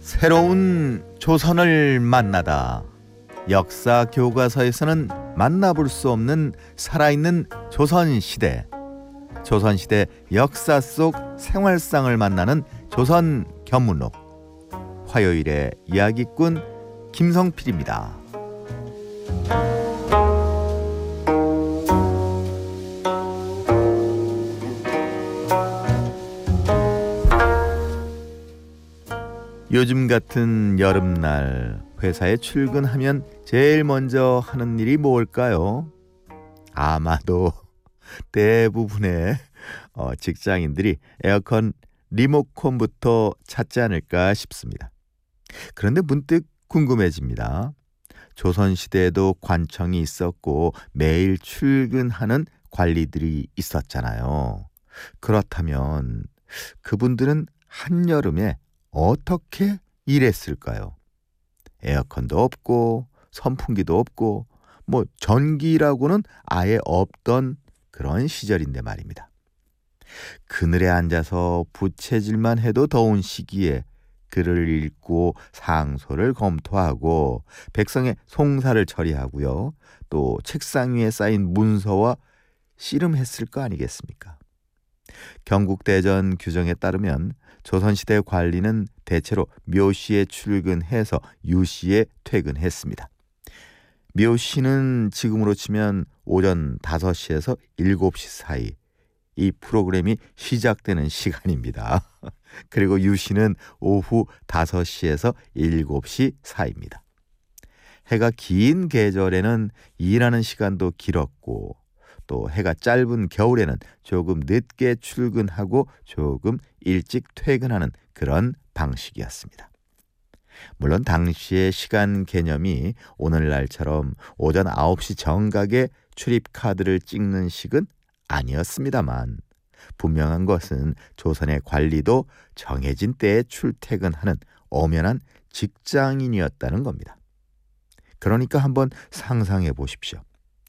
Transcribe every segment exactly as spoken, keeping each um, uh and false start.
새로운 조선을 만나다. 역사 교과서에서는 만나볼 수 없는 살아있는 조선시대. 조선시대 역사 속 생활상을 만나는 조선 견문록. 화요일의 이야기꾼 김성필입니다. 요즘 같은 여름날 회사에 출근하면 제일 먼저 하는 일이 뭘까요? 아마도 대부분의 어, 직장인들이 에어컨 리모컨부터 찾지 않을까 싶습니다. 그런데 문득 궁금해집니다. 조선시대에도 관청이 있었고 매일 출근하는 관리들이 있었잖아요. 그렇다면 그분들은 한여름에 어떻게 일했을까요? 에어컨도 없고 선풍기도 없고 뭐 전기라고는 아예 없던 그런 시절인데 말입니다. 그늘에 앉아서 부채질만 해도 더운 시기에 글을 읽고 상소를 검토하고 백성의 송사를 처리하고요. 또 책상 위에 쌓인 문서와 씨름했을 거 아니겠습니까? 경국대전 규정에 따르면 조선시대 관리는 대체로 묘시에 출근해서 유시에 퇴근했습니다. 묘시는 지금으로 치면 오전 다섯 시에서 일곱 시 사이 이 프로그램이 시작되는 시간입니다. 그리고 유시는 오후 다섯 시에서 일곱 시 사이입니다. 해가 긴 계절에는 일하는 시간도 길었고 또 해가 짧은 겨울에는 조금 늦게 출근하고 조금 일찍 퇴근하는 그런 방식이었습니다. 물론 당시의 시간 개념이 오늘날처럼 오전 아홉 시 정각에 출입카드를 찍는 식은 아니었습니다만 분명한 것은 조선의 관리도 정해진 때에 출퇴근하는 엄연한 직장인이었다는 겁니다. 그러니까 한번 상상해 보십시오.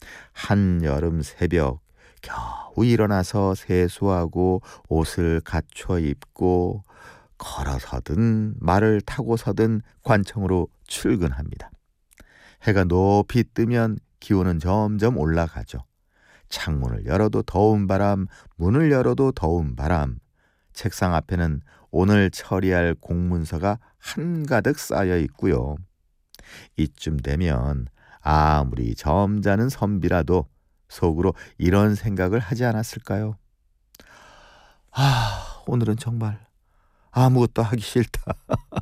한여름 새벽 겨우 일어나서 세수하고 옷을 갖춰 입고 걸어서든 말을 타고서든 관청으로 출근합니다. 해가 높이 뜨면 기온은 점점 올라가죠. 창문을 열어도 더운 바람, 문을 열어도 더운 바람. 책상 앞에는 오늘 처리할 공문서가 한가득 쌓여 있고요. 이쯤 되면 아무리 점잖은 선비라도 속으로 이런 생각을 하지 않았을까요? 아, 오늘은 정말 아무것도 하기 싫다.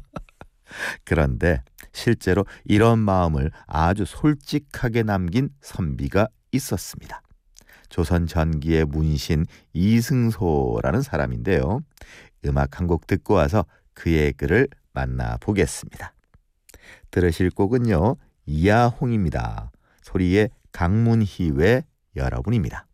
그런데 실제로 이런 마음을 아주 솔직하게 남긴 선비가 있었습니다. 조선 전기의 문신 이승소라는 사람인데요. 음악 한 곡 듣고 와서 그의 글을 만나보겠습니다. 들으실 곡은요, 이하홍입니다. 소리의 강문희의 여러분입니다.